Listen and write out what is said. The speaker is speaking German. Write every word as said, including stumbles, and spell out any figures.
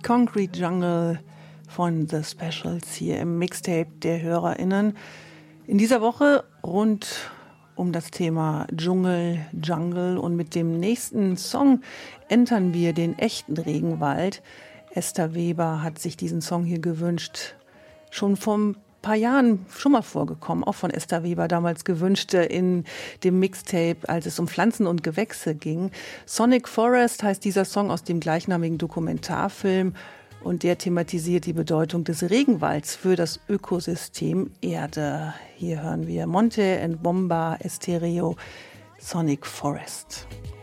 Concrete Jungle von The Specials hier im Mixtape der HörerInnen. In dieser Woche rund um das Thema Dschungel, Jungle, und mit dem nächsten Song entern wir den echten Regenwald. Esther Weber hat sich diesen Song hier gewünscht. Schon vor ein paar Jahren schon mal vorgekommen, auch von Esther Weber damals gewünscht in dem Mixtape, als es um Pflanzen und Gewächse ging. Sonic Forest heißt dieser Song aus dem gleichnamigen Dokumentarfilm. Und der thematisiert die Bedeutung des Regenwalds für das Ökosystem Erde. Hier hören wir Monte and Bomba Estéreo, Sonic Forest.